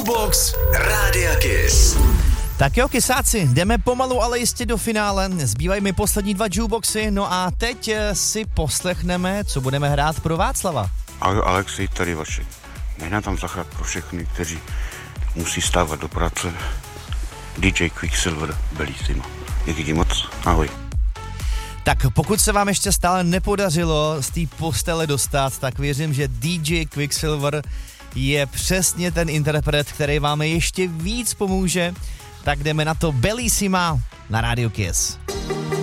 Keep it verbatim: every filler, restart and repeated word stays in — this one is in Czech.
Jukebox Rádia Kiss. Tak jo, kysáci, jdeme pomalu, ale jistě do finále. Zbývají mi poslední dva jukeboxy, no a teď si poslechneme, co budeme hrát pro Václava. Ahoj Alexi, tady Vašek. Nejde tam zahrát pro všechny, kteří musí stávat do práce. dý džej Quicksilver, Bellissima. Díky ti moc, ahoj. Tak pokud se vám ještě stále nepodařilo z té postele dostat, tak věřím, že dý džej Quicksilver je přesně ten interpret, který vám ještě víc pomůže. Tak jdeme na to, Bellissima na Radio Kiss.